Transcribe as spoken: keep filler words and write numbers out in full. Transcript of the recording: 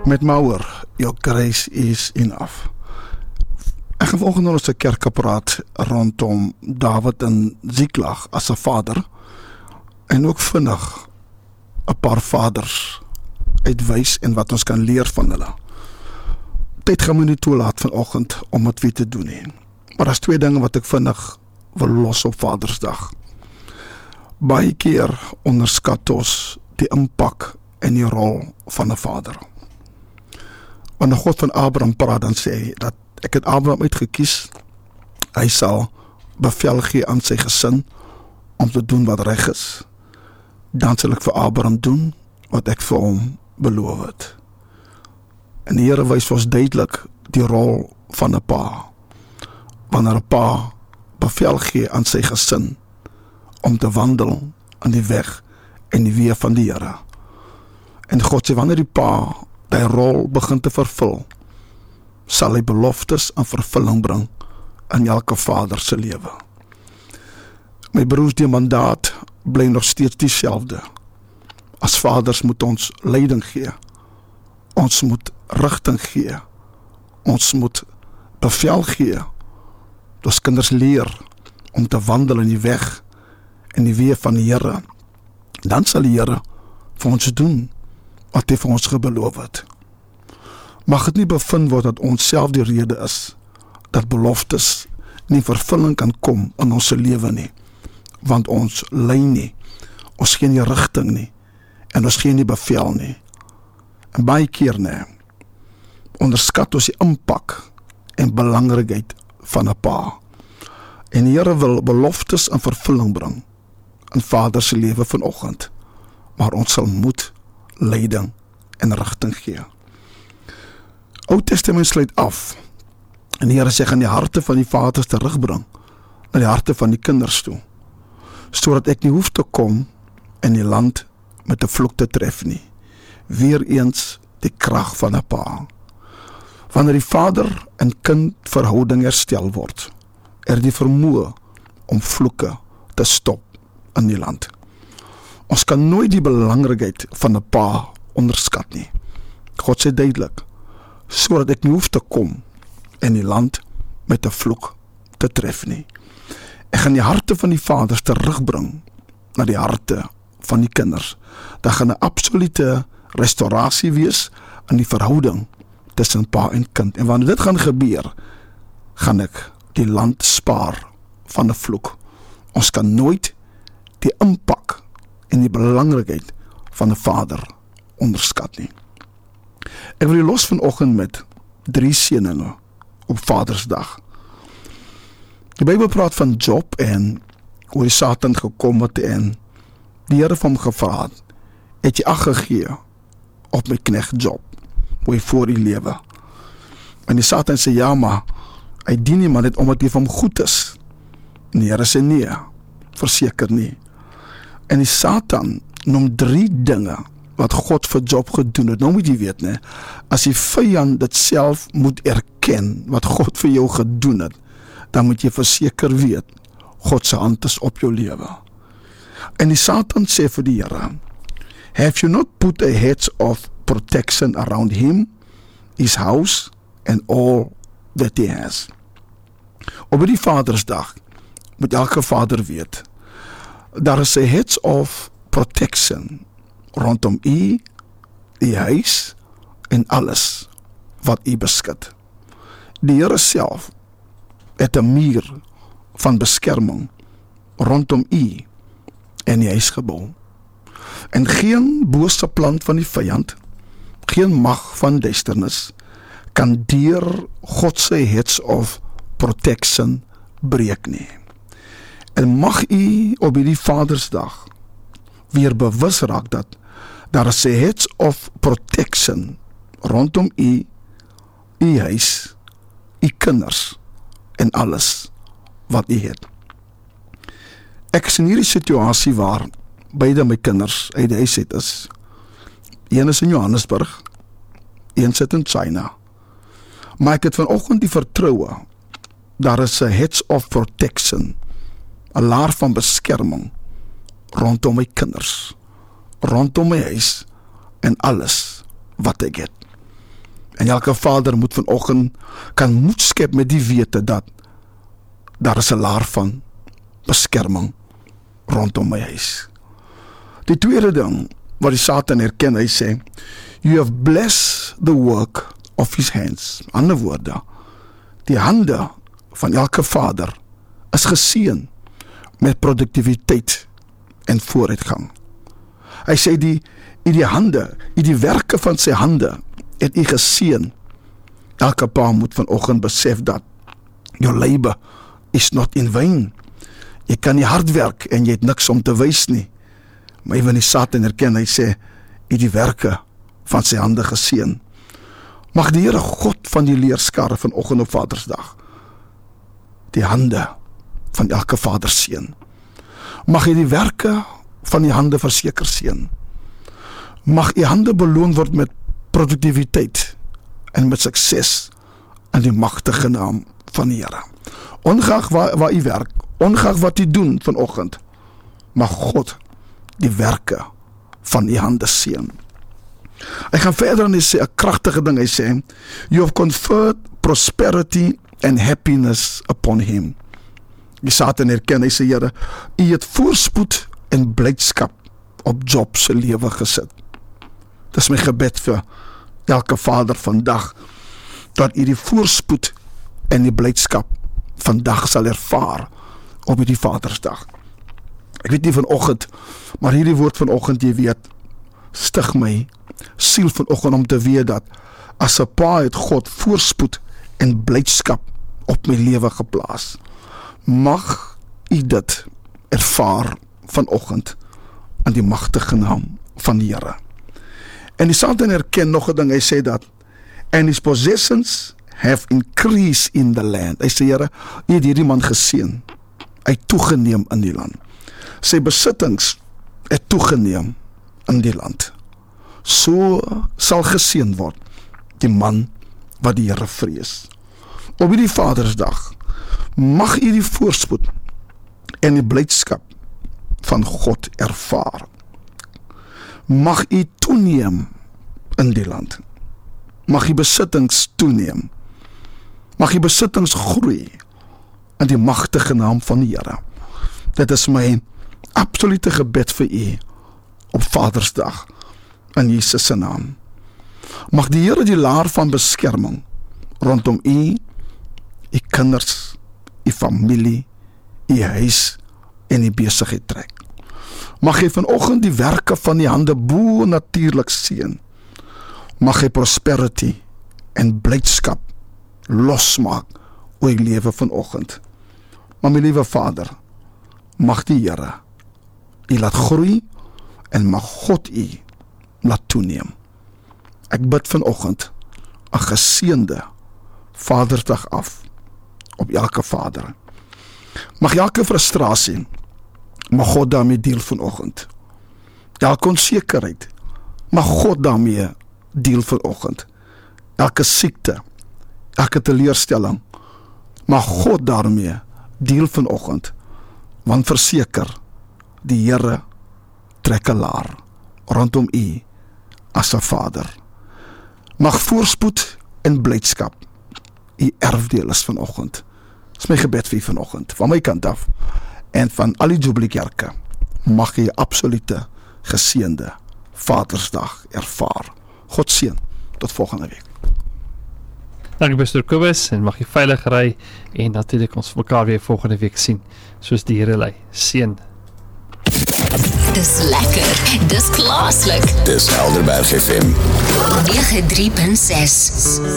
Met Mauer, your grace is enough. Ek gaan volgende ons 'n kerk praat rondom David en Ziklag as 'n vader en ook vinnig 'n paar vaders uitwys en wat ons kan leer van hulle. Tyd gaan my nie toelaat vanoggend om dit weer te doen nie. Maar daar's twee dinge wat ek vinnig wil los op Vadersdag. Baie keer onderskat ons die impak en die rol van 'n vader. Wanneer God van Abraham praat, dan sê hy dat ek het Abraham uitgekies, hy sal bevel gee aan sy gesin om te doen wat reg is. Dan sal ek vir Abraham doen wat ek vir hom beloof het. En die Here wys vir ons duidelik die rol van 'n pa. Wanneer 'n pa bevel gee aan sy gesin om te wandel aan die weg en die weë van die Here. En God sê, wanneer die pa die rol begin te vervul, sal hy beloftes aan vervulling bring in elke vader se lewe. My broers, die mandaat bly nog steeds dieselfde. As vaders moet ons leiding gee. Ons moet rigting gee. Ons moet bevel gee. Ons kinders leer om te wandel in die weg en die weë van die Here. Dan sal die Here vir ons doen wat hy vir ons gebeloof het. Mag het nie bevind word dat ons self die rede is dat beloftes nie vervulling kan kom in ons lewe nie, want ons lei nie, ons gee nie rigting nie en ons gee nie bevel nie. En baie keer nie, onderskat ons die impak en belangrikheid van 'n pa. En die Here wil beloftes in vervulling bring in vader se lewe vanoggend, maar ons sal moed, leiding en rigting gee. Ou Testament sluit af en die Here sê gaan die harte van die vaders terugbring na die harte van die kinders toe, sodat ek nie hoef te kom en die land met 'n vloek te tref nie. Weereens die krag van 'n pa. Wanneer die vader en kind verhouding herstel word, er die vermoë om vloeke te stop in die land. Ons kan nooit die belangrikheid van 'n pa onderskat nie. God sê duidelik, sodat ek nie hoef te kom en die land met 'n vloek te tref nie. Ek gaan die harte van die vaders terugbring na die harte van die kinders. Daar gaan 'n absolute restaurasie wees in die verhouding tussen pa en kind. En wanneer dit gaan gebeur, gaan ek die land spaar van 'n vloek. Ons kan nooit die impak en die belangrikheid van 'n vader onderskat nie. Ek wil u los vanoggend met drie seëninge op Vadersdag. Die Bybel praat van Job en hoe die Satan gekom het en die Here van hom gevra het, het jy ag gegee op my knegt Job, hoe hy voor die lewe. En die Satan sê, ja, maar hy dien nie maar net omdat hy vir hom goed is. En die Here sê, nee, verseker nie. En die Satan noem drie dinge wat God vir Job gedoen het. Nou moet jy weet, nee, as die vyand dit self moet erken, wat God vir jou gedoen het, dan moet jy verseker weet, God se hand is op jou lewe. En die Satan sê vir die Here, have you not put a hedge of protection around him, his house, and all that he has? Op die Vadersdag moet elke vader weet, daar is 'n hedge of protection rondom u, die huis en alles wat u beskik. Die Here self het 'n muur van beskerming rondom u en die huis gebou. En geen bose plan van die vyand, geen mag van duisternis kan deur God se hedge of protection breek nie. En mag u op hierdie Vadersdag weer bewus raak dat daar is 'n hedge of protection rondom u, u huis, u kinders en alles wat u het. Ek is in hierdie situasie waar beide my kinders uit die huis het is. Een is in Johannesburg, een sit in China. Maar ek het vanoggend die vertroue, daar is 'n hedge of protection, 'n laar van beskerming rondom my kinders, rondom my huis en alles wat ek het. En elke vader moet vanoggend kan moed skep met die wete dat daar is 'n laar van beskerming rondom my huis. Die tweede ding wat die Satan herken, hy sê, you have blessed the work of his hands. Ander woorde, die hande van elke vader is geseën met produktiwiteit en vooruitgang. Hy sê die, in die hande, in die werke van sy hande, het hy geseën. Elke pa moet vanoggend besef dat your labor is not in vain. Jy kan nie hard werk en jy het niks om te wys nie. Maar ewen die Satan herken, hy sê, in die werke van sy hande geseën. Mag die Here God van die leerskare vanoggend op Vadersdag die hande van elke vader seën. Mag hy die werke van die hande verseker seën. Mag u hande beloon word met produktiwiteit en met sukses in die magtige naam van die Here. Ongeag waar, waar u werk, ongeag wat u doen vanoggend, mag God die werke van u hande seën. Hy gaan verder en hy sê 'n kragtige ding, hy sê, you have conferred prosperity and happiness upon him. Die Satan herken, hy sê, Here, u het voorspoed en blydskap op Job se lewe gesit. Dis my gebed vir elke vader vandag, dat u die voorspoed en die blydskap vandag sal ervaar op hierdie Vadersdag. Ek weet nie vanoggend, maar hierdie woord vanoggend, jy weet, stig my siel vanoggend om te weet dat as 'n pa het God voorspoed en blydskap op my lewe geplaas. Mag u dit ervaar vanoggend in die magtige naam van die Here. En die Satan herken nog 'n ding, hy sê dat and his possessions have increased in the land. Hy sê, Here, u het hierdie man geseën. Hy het toegeneem in die land. Sy besittings het toegeneem in die land. So sal geseën word die man wat die Here vrees. Op hierdie Vadersdag mag u die voorspoed en die blydskap van God ervaar. Mag u toeneem in die land. Mag u besittings toeneem. Mag u besittings groei in die magtige naam van die Here. Dit is my absolute gebed vir u op Vadersdag in Jesus se naam. Mag die Here die laar van beskerming rondom u, u kinders, u familie, u huis en u besigheid trek. Mag hy vanoggend die werke van die hande bo natuurlik seën. Mag hy prosperity en blydskap losmaak oor u lewe vanoggend. Maar my liewe Vader, mag die Here u laat groei en mag God u laat toeneem. Ek bid vanoggend 'n geseënde Vadersdag af op elke vader. Mag elke frustrasie, mag God daarmee deel vanoggend. Elke onsekerheid, mag God daarmee deel vanoggend. Elke siekte, elke teleurstelling, mag God daarmee deel vanoggend. Want verseker, die Here trek 'n laar rondom u as 'n vader. Mag voorspoed en blydskap u erfdeel is vanoggend. Dis my gebed vir u vanoggend, van my kant af en van al die Jubilee kerke. Mag jy absolute geseënde Vadersdag ervaar. God seën, tot volgende week. Dankie Pastor Kobus, en mag jy veilig ry, en natuurlik ons mekaar weer volgende week sien, soos die Here lei. Seën. Dis lekker, dis klaaslik. Dis Helderberg F M nege drie punt ses.